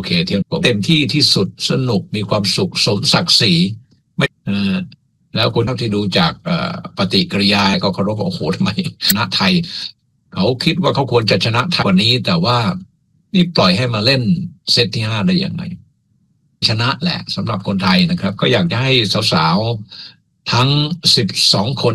เคเทียมผมเต็มที่ที่สุดสนุกมีความสุขสมศักดิ์ศรีไม่แล้วคุณเท่าที่ดูจากปฏิกิริยาก็เคารพโอ้โหทำไมชนะไทยเขาคิดว่าเขาควรจะชนะไทยกว่านี้แต่ว่านี่ปล่อยให้มาเล่นเซตที่5ได้ยังไงชนะแหละสำหรับคนไทยนะครับก็อยากจะให้สาวๆทั้ง12 คน